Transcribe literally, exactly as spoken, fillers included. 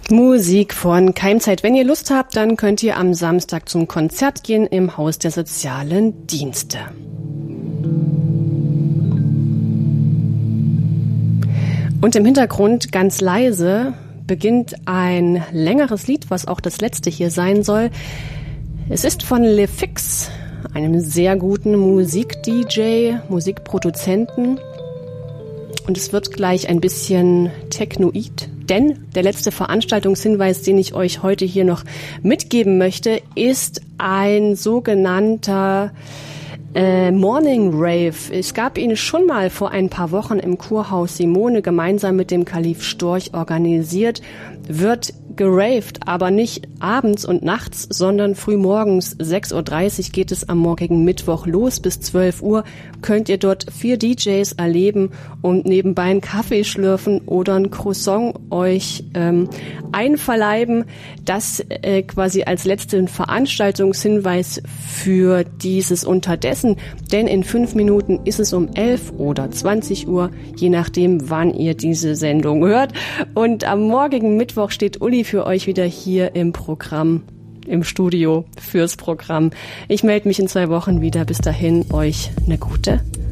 Musik von Keimzeit. Wenn ihr Lust habt, dann könnt ihr am Samstag zum Konzert gehen im Haus der sozialen Dienste. Und im Hintergrund ganz leise beginnt ein längeres Lied, was auch das letzte hier sein soll. Es ist von Le Fix, einem sehr guten Musik-D J, Musikproduzenten. Und es wird gleich ein bisschen technoid, denn der letzte Veranstaltungshinweis, den ich euch heute hier noch mitgeben möchte, ist ein sogenannter äh, Morning Rave. Es gab ihn schon mal vor ein paar Wochen im Kurhaus Simone gemeinsam mit dem Kalif Storch organisiert, wird geraved, aber nicht abends und nachts, sondern frühmorgens sechs Uhr dreißig geht es am morgigen Mittwoch los. Bis zwölf Uhr könnt ihr dort vier D Js erleben und nebenbei einen Kaffee schlürfen oder ein Croissant euch ähm, einverleiben. Das äh, quasi als letzten Veranstaltungshinweis für dieses Unterdessen, denn in fünf Minuten ist es um elf oder zwanzig Uhr, je nachdem, wann ihr diese Sendung hört. Und am morgigen Mittwoch steht Uli für euch wieder hier im Programm, im Studio fürs Programm. Ich melde mich in zwei Wochen wieder. Bis dahin, euch eine gute